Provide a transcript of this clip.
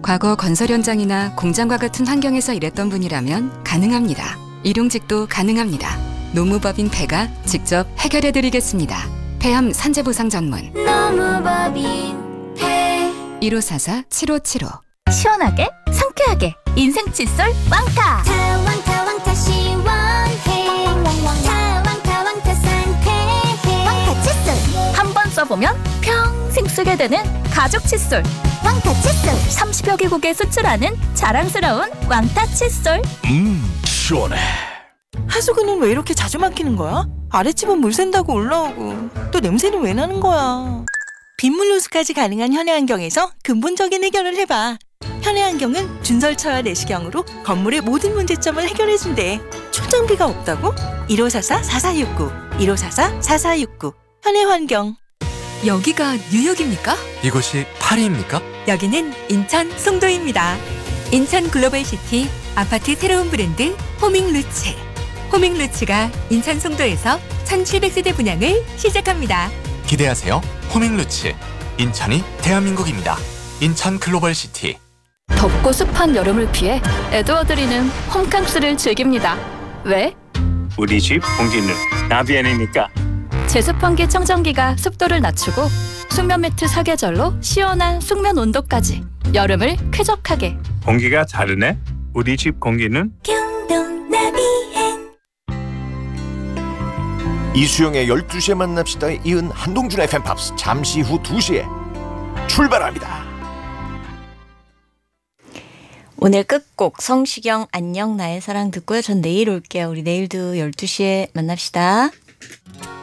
과거 건설 현장이나 공장과 같은 환경에서 일했던 분이라면 가능합니다. 일용직도 가능합니다. 노무법인 폐가 직접 해결해드리겠습니다. 폐암 산재보상 전문 노무법인 폐 1544-7575 시원하게 상쾌하게 인생 칫솔 왕타 왕타 시원해 왕타 상쾌해 왕타 칫솔 한 번 써보면 평생 쓰게 되는 가죽 칫솔 왕타 칫솔 30여 개국에 수출하는 자랑스러운 왕타 칫솔. 시원해. 하수구는 왜 이렇게 자주 막히는 거야? 아랫집은 물 샌다고 올라오고 또 냄새는 왜 나는 거야? 빗물 누수까지 가능한 현해환경에서 근본적인 해결을 해봐. 현해환경은 준설처와 내시경으로 건물의 모든 문제점을 해결해준대. 초장비가 없다고? 1544-4469 1544-4469 현해환경. 여기가 뉴욕입니까? 이곳이 파리입니까? 여기는 인천 송도입니다. 인천 글로벌시티 아파트 새로운 브랜드 호밍루츠. 호밍루츠가 인천 송도에서 1700세대 분양을 시작합니다. 기대하세요. 호밍루츠. 인천이 대한민국입니다. 인천 글로벌시티. 덥고 습한 여름을 피해 에드워드리는 홈캉스를 즐깁니다. 왜? 우리 집 공기는 나비엔이니까. 제습환기 청정기가 습도를 낮추고 숙면 매트 사계절로 시원한 숙면 온도까지 여름을 쾌적하게. 공기가 다르네. 우리 집 공기는 경동 나비엔 이수영의 12시에 만납시다에 이은 한동준의 팬팝스 잠시 후 2시에 출발합니다. 오늘 끝곡 성시경 안녕 나의 사랑 듣고요. 전 내일 올게요. 우리 내일도 12시에 만납시다.